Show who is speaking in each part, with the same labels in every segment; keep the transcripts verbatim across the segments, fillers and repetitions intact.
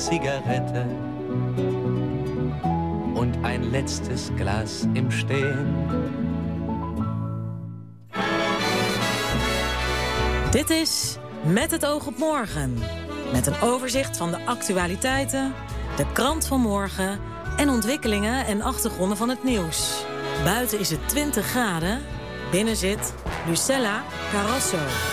Speaker 1: Zigarette und ein letztes Glas im Stehen.
Speaker 2: Dit is Met het oog op morgen. Met een overzicht van de actualiteiten, de krant van morgen en ontwikkelingen en achtergronden van het nieuws. Buiten is het twintig graden, binnen zit Lucella Carrasso.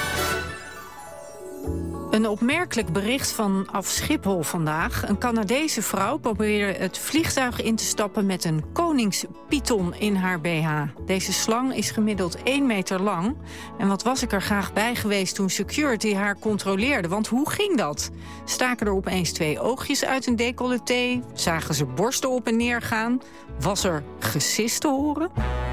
Speaker 3: Een opmerkelijk bericht vanaf Schiphol vandaag. Een Canadese vrouw probeerde het vliegtuig in te stappen met een koningspython in haar B H. Deze slang is gemiddeld één meter lang. En wat was ik er graag bij geweest toen security haar controleerde? Want hoe ging dat? Staken er opeens twee oogjes uit een decolleté? Zagen ze borsten op en neer gaan? Was er gesis te horen?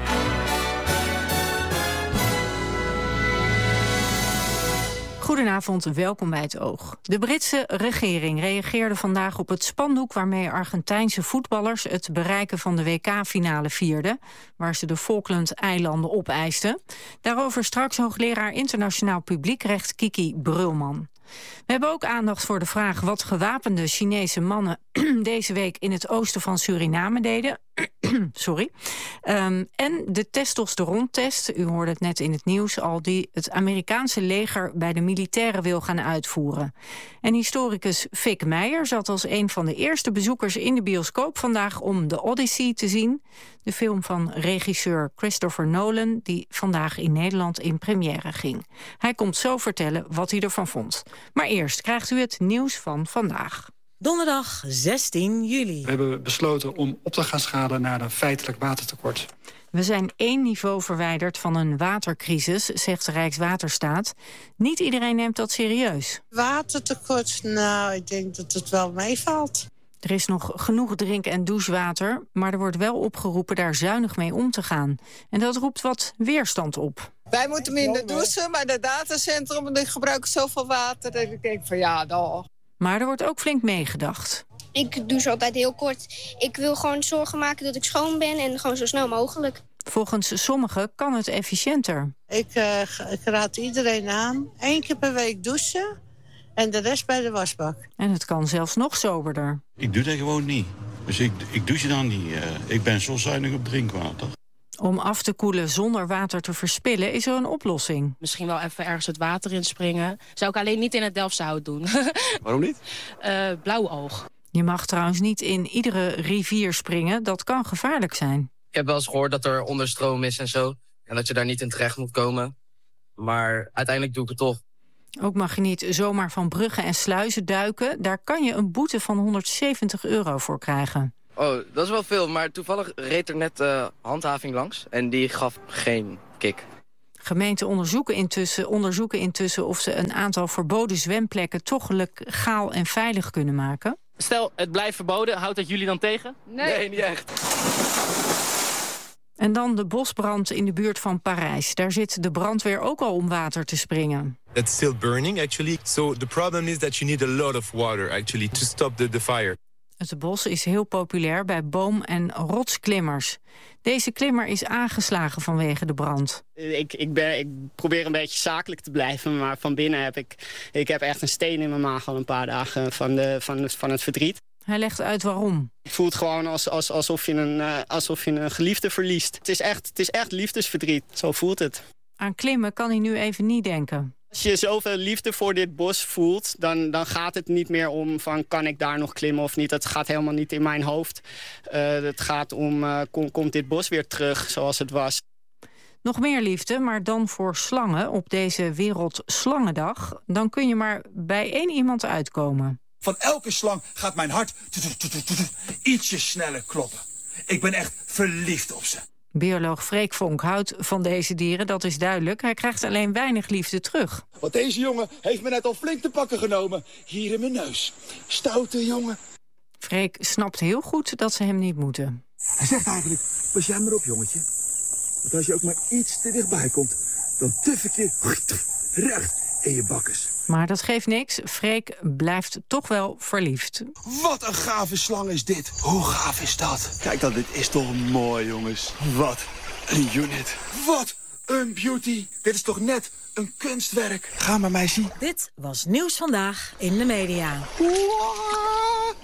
Speaker 3: Goedenavond, welkom bij Het Oog. De Britse regering reageerde vandaag op het spandoek waarmee Argentijnse voetballers het bereiken van de W K-finale vierden, waar ze de Falkland-eilanden opeisten. Daarover straks hoogleraar internationaal publiekrecht Kiki Brulman. We hebben ook aandacht voor de vraag wat gewapende Chinese mannen deze week in het oosten van Suriname deden. Sorry. Um, en de testosterontest, u hoorde het net in het nieuws al, die het Amerikaanse leger bij de militairen wil gaan uitvoeren. En historicus Fik Meijer zat als een van de eerste bezoekers in de bioscoop vandaag om The Odyssey te zien. De film van regisseur Christopher Nolan, die vandaag in Nederland in première ging. Hij komt zo vertellen wat hij ervan vond. Maar eerst krijgt u het nieuws van vandaag.
Speaker 2: Donderdag zestien juli.
Speaker 4: We hebben besloten om op te gaan schalen naar een feitelijk watertekort.
Speaker 3: We zijn één niveau verwijderd van een watercrisis, zegt Rijkswaterstaat. Niet iedereen neemt dat serieus.
Speaker 5: Watertekort? Nou, ik denk dat het wel meevalt.
Speaker 3: Er is nog genoeg drink- en douchewater, maar er wordt wel opgeroepen daar zuinig mee om te gaan. En dat roept wat weerstand op.
Speaker 5: Wij moeten minder douchen, maar de datacentrum die gebruiken zoveel water dat ik denk van ja, dan.
Speaker 3: Maar er wordt ook flink meegedacht.
Speaker 6: Ik douche altijd heel kort. Ik wil gewoon zorgen maken dat ik schoon ben en gewoon zo snel mogelijk.
Speaker 3: Volgens sommigen kan het efficiënter.
Speaker 5: Ik, uh, ik raad iedereen aan. Eén keer per week douchen en de rest bij de wasbak.
Speaker 3: En het kan zelfs nog soberder.
Speaker 7: Ik doe dat gewoon niet. Dus ik, ik douche dan niet. Uh, ik ben zo zuinig op drinkwater.
Speaker 3: Om af te koelen zonder water te verspillen is er een oplossing.
Speaker 8: Misschien wel even ergens het water inspringen. Zou ik alleen niet in het Delfshout doen.
Speaker 9: Waarom niet?
Speaker 8: Uh, blauw oog.
Speaker 3: Je mag trouwens niet in iedere rivier springen. Dat kan gevaarlijk zijn.
Speaker 10: Ik heb wel eens gehoord dat er onderstroom is en zo. En dat je daar niet in terecht moet komen. Maar uiteindelijk doe ik het toch.
Speaker 3: Ook mag je niet zomaar van bruggen en sluizen duiken. Daar kan je een boete van honderdzeventig euro voor krijgen.
Speaker 10: Oh, dat is wel veel. Maar toevallig reed er net uh, handhaving langs. En die gaf geen kick.
Speaker 3: Gemeenten onderzoeken intussen, onderzoeken intussen of ze een aantal verboden zwemplekken toch legaal en veilig kunnen maken.
Speaker 11: Stel, het blijft verboden. Houdt dat jullie dan tegen?
Speaker 10: Nee, nee niet echt.
Speaker 3: En dan de bosbrand in de buurt van Parijs. Daar zit de brandweer ook al om water te springen.
Speaker 12: It's still burning, actually. So the problem is that you need a lot of water, actually, to stop the, the fire.
Speaker 3: Het bos is heel populair bij boom- en rotsklimmers. Deze klimmer is aangeslagen vanwege de brand.
Speaker 13: Ik, ik, ben, ik probeer een beetje zakelijk te blijven, maar van binnen heb ik, ik heb echt een steen in mijn maag al een paar dagen van, de, van, het, van het verdriet.
Speaker 3: Hij legt uit waarom.
Speaker 13: Het voelt gewoon als, als, alsof, je een, uh, alsof je een geliefde verliest. Het is, echt, het is echt liefdesverdriet, zo voelt het.
Speaker 3: Aan klimmen kan hij nu even niet denken.
Speaker 13: Als je zoveel liefde voor dit bos voelt, dan, dan gaat het niet meer om van kan ik daar nog klimmen of niet. Dat gaat helemaal niet in mijn hoofd. Uh, het gaat om uh, kom, komt dit bos weer terug zoals het was.
Speaker 3: Nog meer liefde, maar dan voor slangen op deze Wereldslangendag. Dan kun je maar bij één iemand uitkomen.
Speaker 14: Van elke slang gaat mijn hart ietsje sneller kloppen. Ik ben echt verliefd op ze.
Speaker 3: Bioloog Freek Vonk houdt van deze dieren, dat is duidelijk. Hij krijgt alleen weinig liefde terug.
Speaker 14: Want deze jongen heeft me net al flink te pakken genomen. Hier in mijn neus. Stoute jongen.
Speaker 3: Freek snapt heel goed dat ze hem niet moeten.
Speaker 14: Hij zegt eigenlijk, pas jij maar op jongetje. Want als je ook maar iets te dichtbij komt, dan tuf ik je recht in je bakkes.
Speaker 3: Maar dat geeft niks. Freek blijft toch wel verliefd.
Speaker 14: Wat een gave slang is dit. Hoe gaaf is dat? Kijk dan, dit is toch mooi, jongens. Wat een unit. Wat een beauty. Dit is toch net een kunstwerk. Ga maar mij zien.
Speaker 2: Dit was Nieuws Vandaag in de media.
Speaker 14: Wow.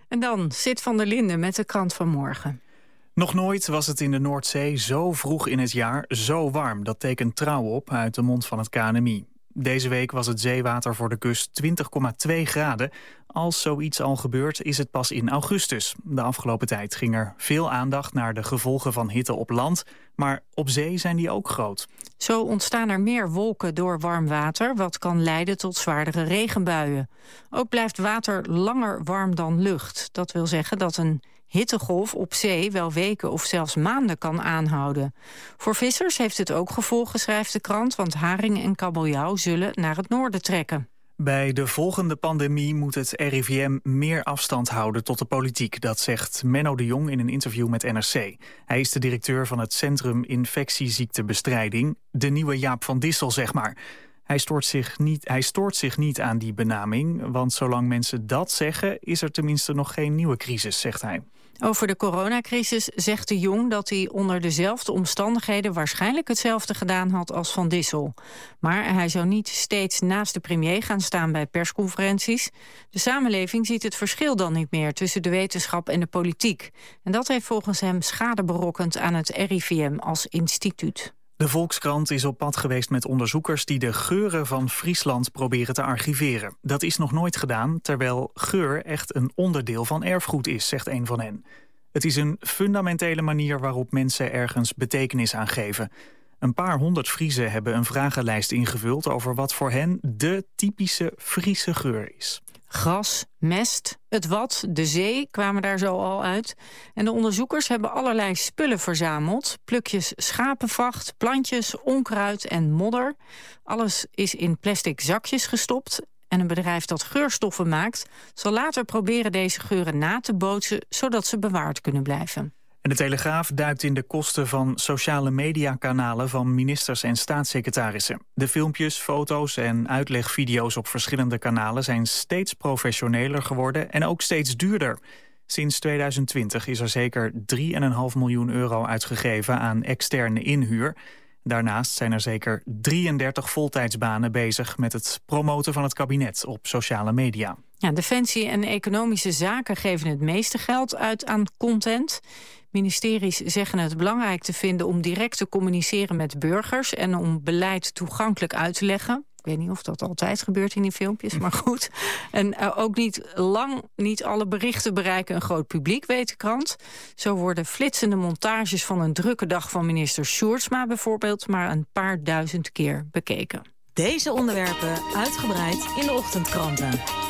Speaker 3: En dan Sid van der Linden met de krant van morgen.
Speaker 9: Nog nooit was het in de Noordzee zo vroeg in het jaar zo warm. Dat tekent Trouw op uit de mond van het K N M I. Deze week was het zeewater voor de kust twintig komma twee graden. Als zoiets al gebeurt, is het pas in augustus. De afgelopen tijd ging er veel aandacht naar de gevolgen van hitte op land. Maar op zee zijn die ook groot.
Speaker 3: Zo ontstaan er meer wolken door warm water, wat kan leiden tot zwaardere regenbuien. Ook blijft water langer warm dan lucht. Dat wil zeggen dat een hittegolf op zee wel weken of zelfs maanden kan aanhouden. Voor vissers heeft het ook gevolgen, schrijft de krant, want haring en kabeljauw zullen naar het noorden trekken.
Speaker 9: Bij de volgende pandemie moet het R I V M meer afstand houden tot de politiek. Dat zegt Menno de Jong in een interview met N R C. Hij is de directeur van het Centrum Infectieziektebestrijding. De nieuwe Jaap van Dissel, zeg maar. Hij stoort zich niet, hij stoort zich niet aan die benaming, want zolang mensen dat zeggen, is er tenminste nog geen nieuwe crisis, zegt hij.
Speaker 3: Over de coronacrisis zegt de Jong dat hij onder dezelfde omstandigheden waarschijnlijk hetzelfde gedaan had als Van Dissel. Maar hij zou niet steeds naast de premier gaan staan bij persconferenties. De samenleving ziet het verschil dan niet meer tussen de wetenschap en de politiek. En dat heeft volgens hem schade berokkend aan het R I V M als instituut.
Speaker 9: De Volkskrant is op pad geweest met onderzoekers die de geuren van Friesland proberen te archiveren. Dat is nog nooit gedaan, terwijl geur echt een onderdeel van erfgoed is, zegt een van hen. Het is een fundamentele manier waarop mensen ergens betekenis aan geven. Een paar honderd Friezen hebben een vragenlijst ingevuld over wat voor hen de typische Friese geur is.
Speaker 3: Gras, mest, het wad, de zee kwamen daar zo al uit. En de onderzoekers hebben allerlei spullen verzameld. Plukjes schapenvacht, plantjes, onkruid en modder. Alles is in plastic zakjes gestopt. En een bedrijf dat geurstoffen maakt zal later proberen deze geuren na te bootsen, zodat ze bewaard kunnen blijven.
Speaker 9: En de Telegraaf duikt in de kosten van sociale mediakanalen van ministers en staatssecretarissen. De filmpjes, foto's en uitlegvideo's op verschillende kanalen zijn steeds professioneler geworden en ook steeds duurder. Sinds tweeduizend twintig is er zeker drie komma vijf miljoen euro uitgegeven aan externe inhuur. Daarnaast zijn er zeker drieëndertig voltijdsbanen bezig met het promoten van het kabinet op sociale media.
Speaker 3: Ja, Defensie en Economische Zaken geven het meeste geld uit aan content. Ministeries zeggen het belangrijk te vinden om direct te communiceren met burgers en om beleid toegankelijk uit te leggen. Ik weet niet of dat altijd gebeurt in die filmpjes, maar goed. En uh, ook niet lang, niet alle berichten bereiken een groot publiek, weet de krant. Zo worden flitsende montages van een drukke dag van minister Sjoerdsma bijvoorbeeld maar een paar duizend keer bekeken.
Speaker 2: Deze onderwerpen uitgebreid in de ochtendkranten.